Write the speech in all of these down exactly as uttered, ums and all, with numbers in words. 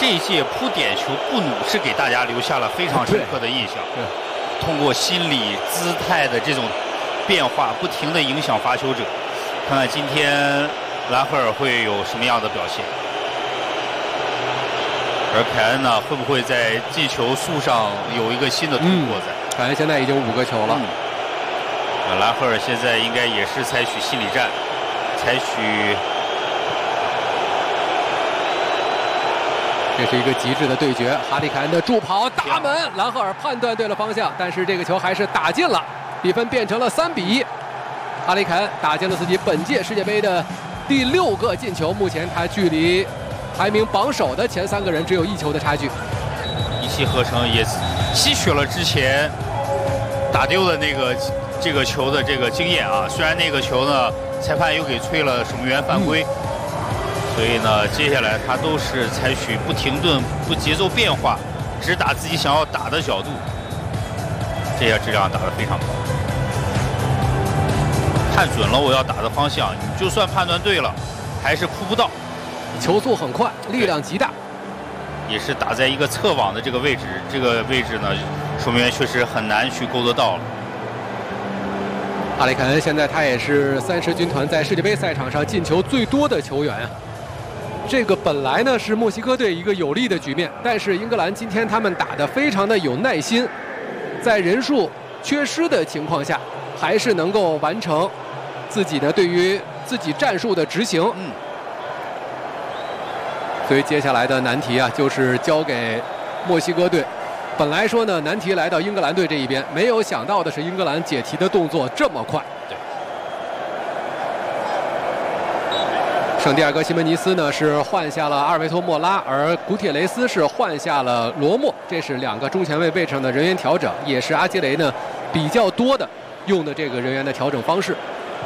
这一届扑点球布努是给大家留下了非常深刻的印象。 对， 通过心理姿态的这种变化，不停的影响罚球者。看看今天兰赫尔会有什么样的表现。而凯恩呢，会不会在进球数上有一个新的突破在？ 嗯、凯恩现在已经五个球了。 嗯、兰赫尔现在应该也是采取心理战，采取。 这是一个极致的对决，哈里凯恩的助跑打门，兰赫尔判断对了方向，但是这个球还是打进了，比分变成了三比一。哈里凯恩打进了自己本届世界杯的第六个进球，目前他距离排名榜首的前三个人只有一球的差距。 一气呵成也吸取了之前打丢的那个这个球的这个经验啊，虽然那个球呢裁判又给吹了守门员犯规。嗯，所以呢，接下来他都是采取不停顿、不节奏变化，只打自己想要打的角度。这下质量打得非常高，看准了我要打的方向，你就算判断对了，还是扑不到。 球速很快，力量极大， 也是打在一个侧网的这个位置，这个位置呢，守门员确实很难去勾得到了。 哈里凯恩现在他也是三狮军团在世界杯赛场上进球最多的球员啊。这个本来呢是墨西哥队一个有利的局面，但是英格兰今天他们打得非常的有耐心，在人数缺失的情况下，还是能够完成自己的对于自己战术的执行。 嗯。 所以接下来的难题啊，就是交给墨西哥队。本来说呢，难题来到英格兰队这一边，没有想到的是英格兰解题的动作这么快。 对。 圣地亚哥西门尼斯呢是换下了阿尔维托莫拉，而古铁雷斯是换下了罗莫，这是两个中前卫位置上的人员调整，也是阿基雷呢比较多的用的这个人员的调整方式。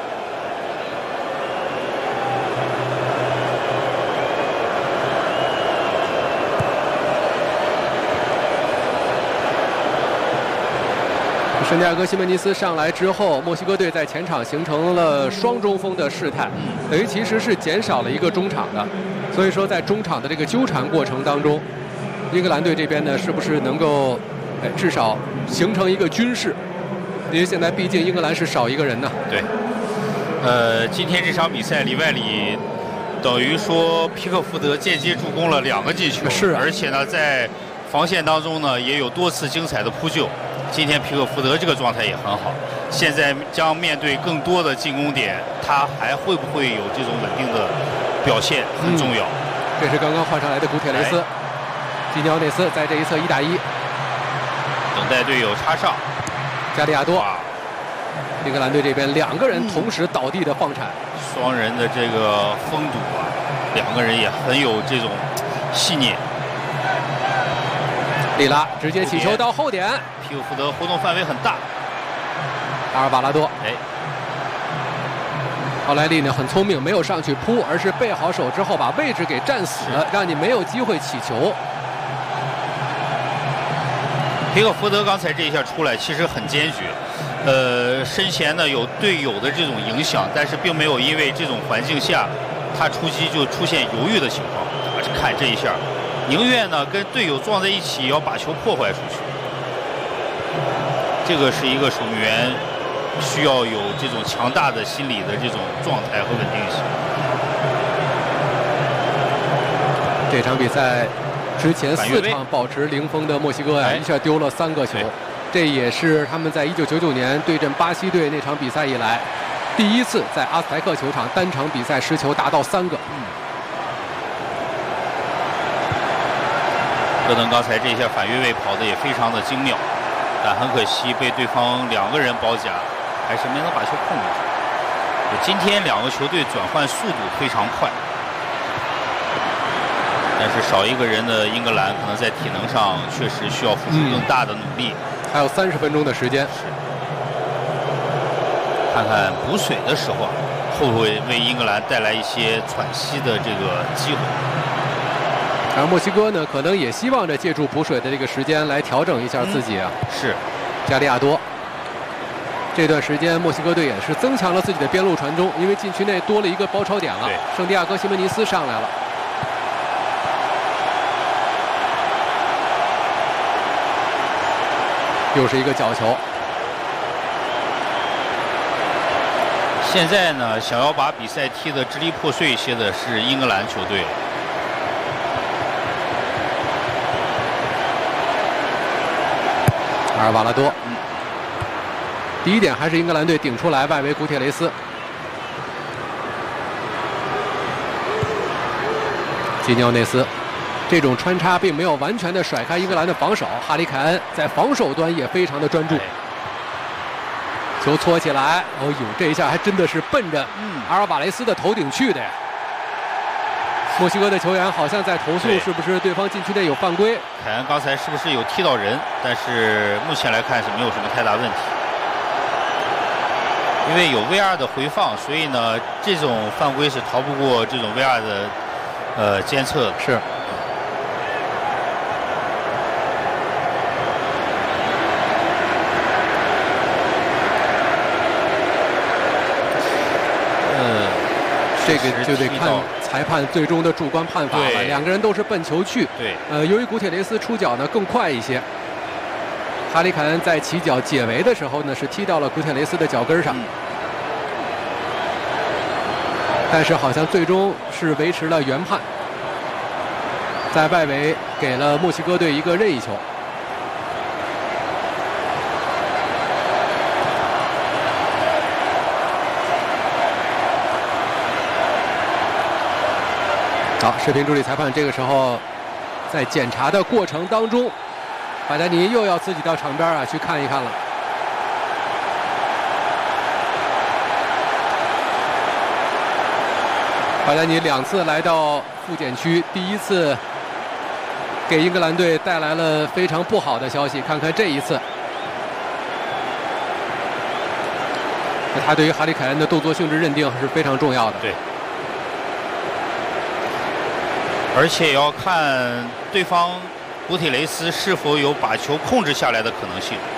圣地亚哥西门尼斯上来之后，墨西哥队在前场形成了双中锋的事态，等于其实是减少了一个中场的，所以说在中场的这个纠缠过程当中，英格兰队这边呢是不是能够，哎，至少形成一个均势？因为现在毕竟英格兰是少一个人呢。 对。呃，今天这场比赛里外里等于说皮克福德间接助攻了两个进球， 是、啊， 而且呢在防线当中呢也有多次精彩的扑救。今天皮克福德这个状态也很好，现在将面对更多的进攻点，他还会不会有这种稳定的表现很重要。 嗯、这是刚刚换上来的古铁雷斯，基尼奥内斯在这一侧一打一， 等待队友插上。 加利亚多，英格兰队这边两个人同时倒地的放铲， 双人的这个封堵啊，两个人也很有这种细腻。 利拉直接起球到后点， 皮克福德活动范围很大。 阿尔瓦拉多， 哎， 奥莱利呢很聪明，没有上去扑，而是背好手之后把位置给站死了，让你没有机会起球。 皮克福德刚才这一下出来其实很坚决，呃，身前呢有队友的这种影响，但是并没有因为这种环境下他出击就出现犹豫的情况。看这一下。宁愿呢跟队友撞在一起，也要把球破坏出去。这个是一个守门员需要有这种强大的心理的这种状态和稳定性。 这场比赛之前四场保持零封的墨西哥呀，一下丢了三个球，这也是他们在一九九九年对阵巴西队那场比赛以来，第一次在阿斯台克球场单场比赛失球达到三个。嗯。戈登刚才这一下反越位跑的也非常的精妙，但很可惜被对方两个人包夹，还是没能把球控制住。今天两个球队转换速度非常快，但是少一个人的英格兰可能在体能上确实需要付出更大的努力。嗯、还有三十分钟的时间，是看看补水的时候会不会为英格兰带来一些喘息的这个机会。而墨西哥呢，可能也希望着借助补水的这个时间来调整一下自己啊。嗯、是，加利亚多。这段时间，墨西哥队也是增强了自己的边路传中，因为禁区内多了一个包抄点了。圣地亚哥西门尼斯上来了。 又是一个角球。 现在呢，想要把比赛踢得支离破碎一些的是英格兰球队。 阿尔瓦拉多，嗯，第一点还是英格兰队顶出来，外围古铁雷斯。基尼奥内斯，这种穿插并没有完全的甩开英格兰的防守。哈里凯恩在防守端也非常的专注。球搓起来，哦呦，这一下还真的是奔着阿尔瓦雷斯的头顶去的呀！墨西哥的球员好像在投诉，是不是对方禁区内有犯规？ 凯恩刚才是不是有踢到人？但是目前来看是没有什么太大问题，因为有 V R 的回放，所以呢，这种犯规是逃不过这种 V R 的呃监测的。 是。这个就得看裁判最终的主观判罚了。两个人都是奔球去。 对。 呃，由于古铁雷斯出脚呢更快一些，哈里凯恩在起脚解围的时候呢是踢到了古铁雷斯的脚跟上，嗯、但是好像最终是维持了原判，在外围给了墨西哥队一个任意球。好，视频助理裁判这个时候在检查的过程当中，巴丹尼又要自己到场边啊去看一看了。巴丹尼两次来到复检区，第一次给英格兰队带来了非常不好的消息，看看这一次，他对于哈里凯恩的动作性质认定是非常重要的。 对。而且要看对方古铁雷斯是否有把球控制下来的可能性。